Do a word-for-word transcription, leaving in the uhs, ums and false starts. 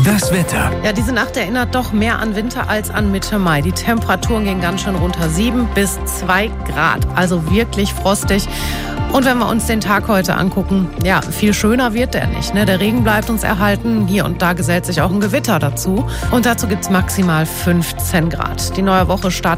Das Wetter. Ja, diese Nacht erinnert doch mehr an Winter als an Mitte Mai. Die Temperaturen gehen ganz schön runter. sieben bis zwei Grad. Also wirklich frostig. Und wenn wir uns den Tag heute angucken, ja, viel schöner wird der nicht. Ne? Der Regen bleibt uns erhalten. Hier und da gesellt sich auch ein Gewitter dazu. Und dazu gibt's maximal fünfzehn Grad. Die neue Woche startet